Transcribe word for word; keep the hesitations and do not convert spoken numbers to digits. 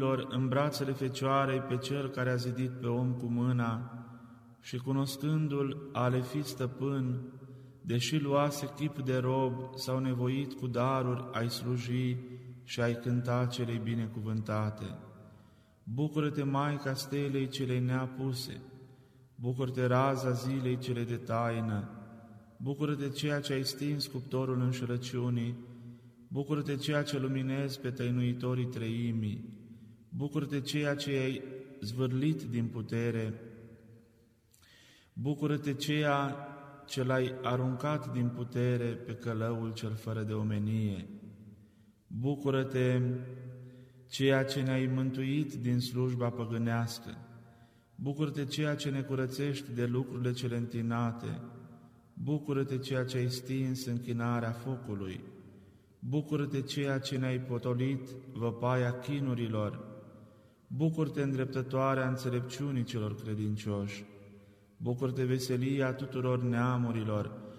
în brațele Fecioarei pe Cel care a zidit pe om cu mâna și cunoscându-L a le fi stăpân, deși luase chip de rob, s-au nevoit cu daruri ai sluji și ai cânta celei binecuvântate. Bucură-te, Maica stelei celei neapuse, bucură-te, raza zilei cele de taină, bucură-te, ceea ce ai stins cuptorul înșelăciunii, bucură-te, ceea ce luminezi pe tăinuitorii treimii, bucură-te, ceea ce ai zvârlit din putere, bucură-te, ceea ce l-ai aruncat din putere pe călăul cel fără de omenie, bucură-te, ceea ce ne-ai mântuit din slujba păgânească, bucură-te, ceea ce ne curățești de lucrurile cele întinate, bucură-te, ceea ce ai stins închinarea focului, bucură-te, ceea ce ne-ai potolit văpaia chinurilor, bucură-te, îndreptătoarea înțelepciunii celor credincioși, bucură-te, veselia tuturor neamurilor,